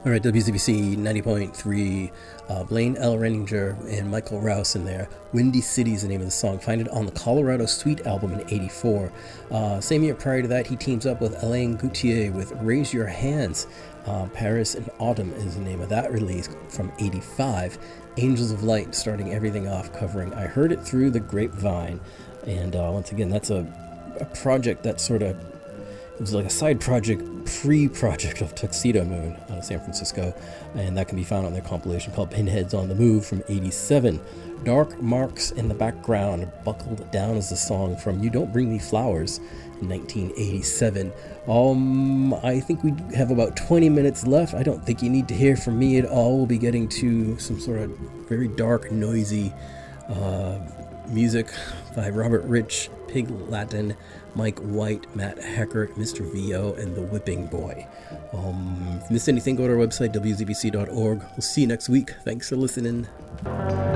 All right, WZBC 90.3, Blaine L. Renninger and Michael Rouse in there. Windy City is the name of the song. Find it on the Colorado Sweet album in '84. Same year prior to that, he teams up with Alain Gautier with Raise Your Hands. Paris in Autumn is the name of that release from '85. Angels of Light starting everything off, covering I Heard It Through the Grapevine. And once again, that's a project that sort of, it was like a side project, pre-project of Tuxedo Moon out of San Francisco, and that can be found on their compilation called Pinheads on the Move from '87. Dark Marks in the Background, Buckled Down is the song from You Don't Bring Me Flowers in 1987. I think we have about 20 minutes left. I don't think you need to hear from me at all. We'll be getting to some sort of very dark, noisy music by Robert Rich, Pig Latin, Mike White, Matt Heckert, Mr. VO, and The Whipping Boy. If you missed anything, go to our website, wzbc.org. We'll see you next week. Thanks for listening.